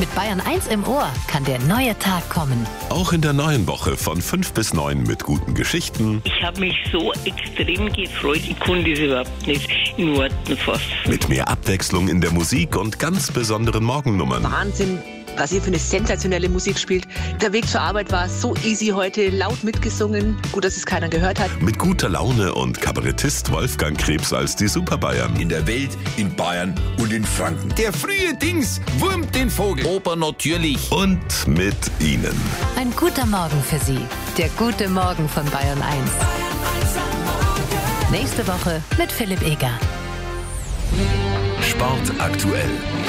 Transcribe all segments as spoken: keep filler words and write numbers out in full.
Mit Bayern eins im Ohr kann der neue Tag kommen. Auch in der neuen Woche von fünf bis neun mit guten Geschichten. Ich habe mich so extrem gefreut, ich konnte es überhaupt nicht in Worten fassen. Mit mehr Abwechslung in der Musik und ganz besonderen Morgennummern. Wahnsinn, was ihr für eine sensationelle Musik spielt. Der Weg zur Arbeit war so easy heute, laut mitgesungen. Gut, dass es keiner gehört hat. Mit guter Laune und Kabarettist Wolfgang Krebs als die Superbayern. In der Welt, in Bayern und in Franken. Der frühe Dings wurmt den Vogel. Oper natürlich. Und mit Ihnen. Ein guter Morgen für Sie. Der gute Morgen von Bayern eins. Nächste Woche mit Philipp Eger. Sport aktuell.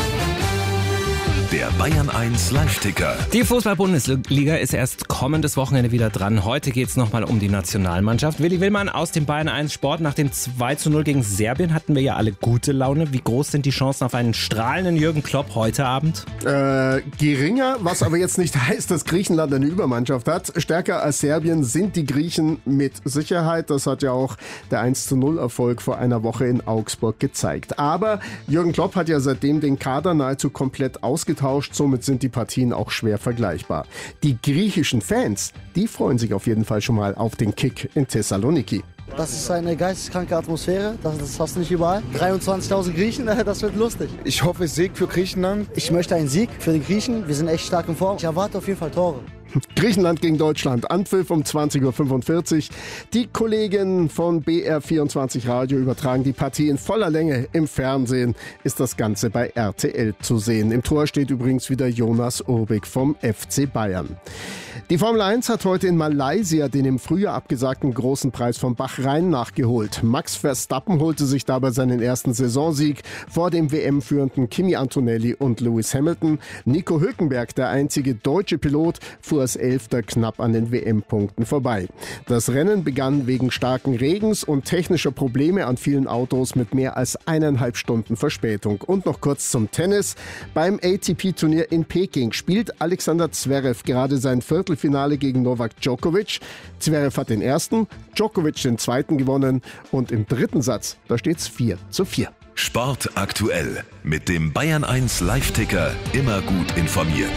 Der Bayern eins Live-Ticker. Die Fußball-Bundesliga ist erst kommendes Wochenende wieder dran. Heute geht es nochmal um die Nationalmannschaft. Willi Willmann aus dem Bayern eins Sport. Nach dem zwei zu null gegen Serbien hatten wir ja alle gute Laune. Wie groß sind die Chancen auf einen strahlenden Jürgen Klopp heute Abend? Äh, geringer, was aber jetzt nicht heißt, dass Griechenland eine Übermannschaft hat. Stärker als Serbien sind die Griechen mit Sicherheit. Das hat ja auch der eins zu null Erfolg vor einer Woche in Augsburg gezeigt. Aber Jürgen Klopp hat ja seitdem den Kader nahezu komplett ausgetauscht. Somit sind die Partien auch schwer vergleichbar. Die griechischen Fans, die freuen sich auf jeden Fall schon mal auf den Kick in Thessaloniki. Das ist eine geisteskranke Atmosphäre, das, das hast du nicht überall. dreiundzwanzigtausend Griechen, das wird lustig. Ich hoffe Sieg für Griechenland. Ich möchte einen Sieg für die Griechen, wir sind echt stark in Form. Ich erwarte auf jeden Fall Tore. Griechenland gegen Deutschland, Anpfiff um zwanzig Uhr fünfundvierzig. Die Kollegen von B R vierundzwanzig Radio übertragen die Partie in voller Länge. Im Fernsehen ist das Ganze bei R T L zu sehen. Im Tor steht übrigens wieder Jonas Urbik vom F C Bayern. Die Formel eins hat heute in Malaysia den im Frühjahr abgesagten großen Preis von Bahrain nachgeholt. Max Verstappen holte sich dabei seinen ersten Saisonsieg vor dem W M-führenden Kimi Antonelli und Lewis Hamilton. Nico Hülkenberg, der einzige deutsche Pilot, fuhr als Elfter knapp an den W M-Punkten vorbei. Das Rennen begann wegen starken Regens und technischer Probleme an vielen Autos mit mehr als eineinhalb Stunden Verspätung. Und noch kurz zum Tennis. Beim A T P-Turnier in Peking spielt Alexander Zverev gerade sein Viertelfinale gegen Novak Djokovic. Zverev hat den ersten, Djokovic den zweiten gewonnen und im dritten Satz, da steht's vier zu vier. Sport aktuell. Mit dem Bayern eins Live-Ticker immer gut informiert.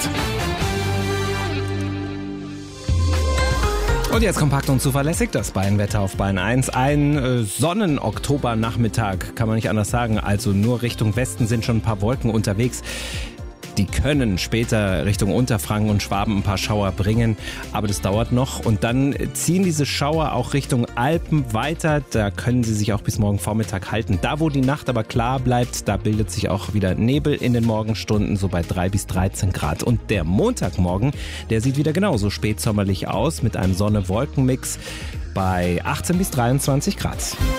Und jetzt kompakt und zuverlässig das Bayern-Wetter auf Bayern eins. Ein äh, Sonnen-Oktobernachmittag, kann man nicht anders sagen. Also nur Richtung Westen sind schon ein paar Wolken unterwegs. Die können später Richtung Unterfranken und Schwaben ein paar Schauer bringen, aber das dauert noch. Und dann ziehen diese Schauer auch Richtung Alpen weiter. Da können sie sich auch bis morgen Vormittag halten. Da, wo die Nacht aber klar bleibt, da bildet sich auch wieder Nebel in den Morgenstunden, so bei drei bis dreizehn Grad. Und der Montagmorgen, der sieht wieder genauso spätsommerlich aus mit einem Sonne-Wolken-Mix bei achtzehn bis dreiundzwanzig Grad.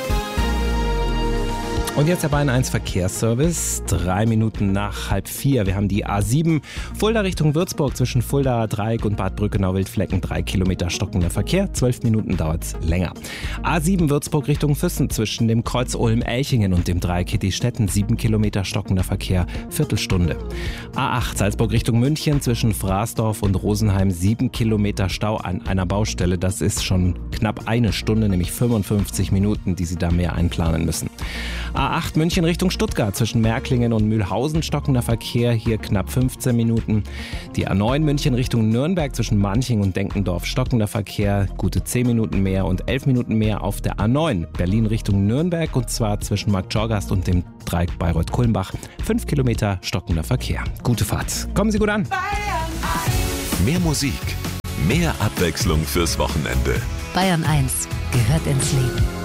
Und jetzt der Bayern eins Verkehrsservice, drei Minuten nach halb vier. Wir haben die A sieben, Fulda Richtung Würzburg, zwischen Fulda Dreieck und Bad Brückenau-Wildflecken, drei Kilometer stockender Verkehr, zwölf Minuten dauert's länger. A sieben Würzburg Richtung Füssen, zwischen dem Kreuz Ulm-Elchingen und dem Dreieck Hittistetten, sieben Kilometer stockender Verkehr, Viertelstunde. A acht Salzburg Richtung München, zwischen Fraßdorf und Rosenheim, sieben Kilometer Stau an einer Baustelle. Das ist schon knapp eine Stunde, nämlich fünfundfünfzig Minuten, die Sie da mehr einplanen müssen. A acht München Richtung Stuttgart, zwischen Märklingen und Mühlhausen stockender Verkehr, hier knapp fünfzehn Minuten. Die A neun München Richtung Nürnberg, zwischen Manching und Denkendorf stockender Verkehr, gute zehn Minuten mehr und elf Minuten mehr auf der A neun Berlin Richtung Nürnberg, und zwar zwischen Marktschorgast und dem Dreieck Bayreuth-Kulmbach, fünf Kilometer stockender Verkehr. Gute Fahrt. Kommen Sie gut an. Mehr Musik, mehr Abwechslung fürs Wochenende. Bayern eins gehört ins Leben.